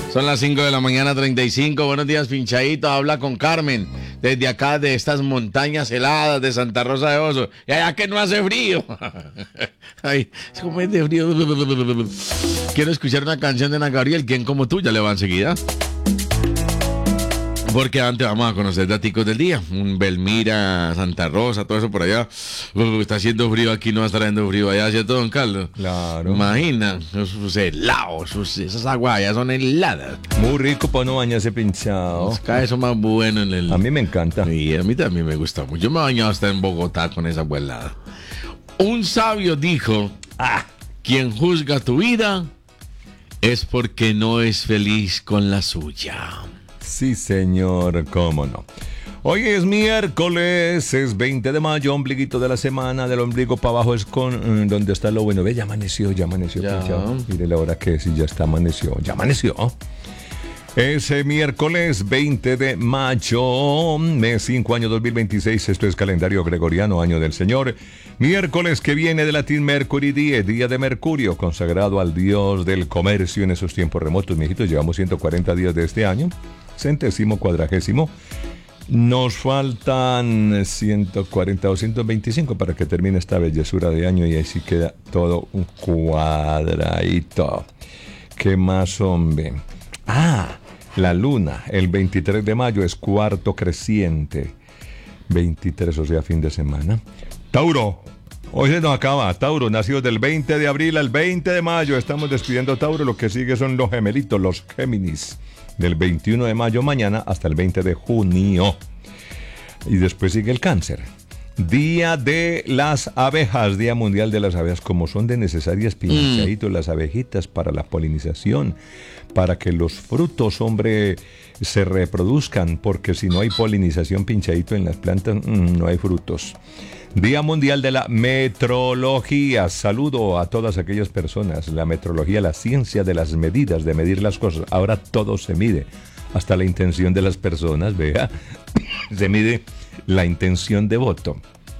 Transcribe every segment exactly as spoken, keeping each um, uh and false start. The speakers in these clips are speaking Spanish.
Son las cinco de la mañana, treinta y cinco. Buenos días, Pinchadito. Habla con Carmen, desde acá de estas montañas heladas de Santa Rosa de Oso. Y allá que no hace frío. Ay, es como es de frío. Quiero escuchar una canción de Ana Gabriel. ¿Quién como tú? Ya le va enseguida. Porque antes vamos a conocer daticos del día. Un Belmira, Santa Rosa, todo eso por allá. Uh, está haciendo frío aquí, no va a estar haciendo frío allá, ¿cierto, don Carlos? Claro. Imagina, esos helados, esos- esas aguas allá son heladas. Muy rico para no bañarse pinchado. Los cae eso más bueno en el... A mí me encanta. Y a mí también me gusta mucho. Yo me he bañado hasta en Bogotá con esa agua helada. Un sabio dijo, ah, quien juzga tu vida es porque no es feliz con la suya. Sí, señor, cómo no. Hoy es miércoles, es veinte de mayo, ombliguito de la semana, del ombligo para abajo es con mm, donde está lo bueno. Ve, ya amaneció, ya amaneció, Ya. pinchado. Mire la hora que es y ya está amaneció, ya amaneció. Ese miércoles veinte de mayo, mes cinco, año dos mil veintiséis, esto es calendario gregoriano, año del Señor. Miércoles que viene de latín Mercury Die, día de Mercurio, consagrado al dios del comercio en esos tiempos remotos. Mijitos, llevamos ciento cuarenta días de este año, centésimo cuadragésimo. Nos faltan ciento cuarenta o ciento veinticinco para que termine esta bellezura de año y ahí sí queda todo un cuadradito. ¿Qué más, hombre? Ah, la luna, el veintitrés de mayo es cuarto creciente. veintitrés, o sea, fin de semana. Tauro, hoy se nos acaba. Tauro, nacido del veinte de abril al veinte de mayo. Estamos despidiendo a Tauro. Lo que sigue son los gemelitos, los Géminis. Del veintiuno de mayo mañana hasta el veinte de junio. Y después sigue el Cáncer. Día de las abejas, Día Mundial de las Abejas. Como son de necesarias, pinchaditos, las abejitas para la polinización, para que los frutos, hombre, se reproduzcan, porque si no hay polinización, pinchadito, en las plantas, mm, no hay frutos. Día Mundial de la Metrología. Saludo a todas aquellas personas. La metrología, la ciencia de las medidas, de medir las cosas. Ahora todo se mide, hasta la intención de las personas, vea. Se mide la intención de voto.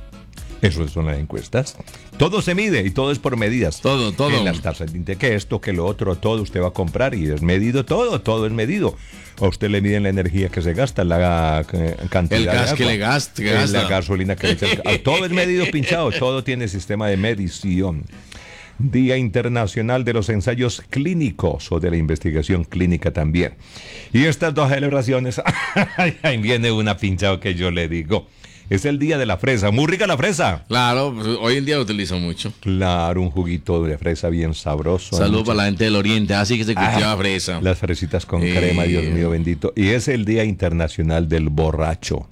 Eso son las encuestas. Todo se mide y todo es por medidas. Todo, todo. Que las tasas de interés, que esto, que lo otro, todo usted va a comprar y es medido todo, todo es medido. A usted le miden la energía que se gasta, la eh, cantidad El de gas agua, que le gasta, que eh, gasta. la gasolina que le echa. Todo es medido, pinchado, todo tiene sistema de medición. Día Internacional de los Ensayos Clínicos o de la Investigación Clínica también. Y estas dos celebraciones, ahí viene una pinchado que yo le digo. Es el día de la fresa. Muy rica la fresa. Claro, pues, hoy en día lo utilizo mucho. Claro, un juguito de fresa bien sabroso. Saludos Mucho- para la gente del Oriente, así que se cultiva Ah, fresa. Las fresitas con Eh. crema, Dios mío bendito. Y es el Día Internacional del Borracho.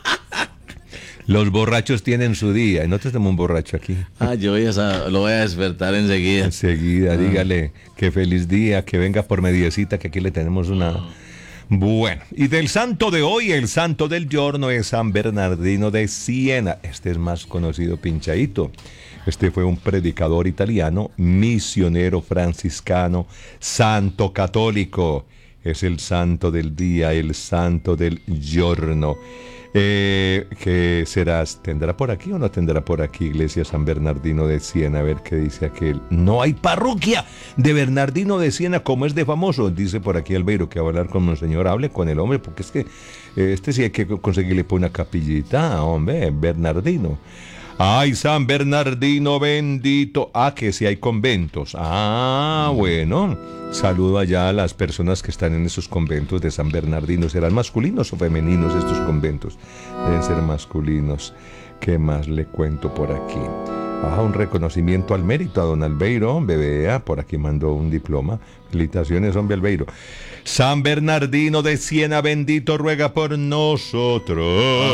Los borrachos tienen su día. ¿Y no te estamos un borracho aquí? Ah, yo voy a, sa- lo voy a despertar enseguida. Enseguida, Ah. dígale que feliz día, que venga por mediecita, que aquí le tenemos una... Bueno, y del santo de hoy, el santo del giorno es San Bernardino de Siena. Este es más conocido, pinchadito. Este fue un predicador italiano, misionero franciscano, santo católico. Es el santo del día, el santo del giorno. Eh, ¿Qué serás? ¿Tendrá por aquí o no tendrá por aquí Iglesia San Bernardino de Siena? A ver qué dice aquel. No hay parroquia de Bernardino de Siena como es de famoso. Dice por aquí Albeiro que va a hablar con Monseñor. Hable con el hombre porque es que eh, este sí hay que conseguirle por una capillita, hombre, Bernardino. Ay, San Bernardino bendito. Ah, que sí hay conventos. Ah, bueno. Saludo allá a las personas que están en esos conventos de San Bernardino. ¿Serán masculinos o femeninos estos conventos? Deben ser masculinos. ¿Qué más le cuento por aquí? Ah, un reconocimiento al mérito a don Albeiro, hombre, vea, por aquí mandó un diploma. Felicitaciones, hombre Albeiro. San Bernardino de Siena bendito ruega por nosotros.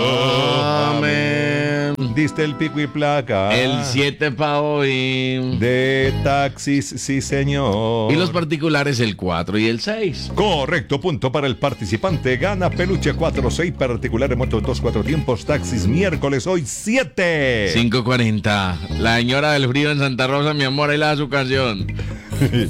Amén. Diste el pico y placa. El siete para hoy. De taxis, sí señor. Y los particulares el cuatro y el seis. Correcto, punto para el participante. Gana peluche cuatro, seis particulares, motos dos, cuatro tiempos, taxis, miércoles, hoy siete. cinco cuarenta. La señora del frío en Santa Rosa, mi amor, ahí le da su canción.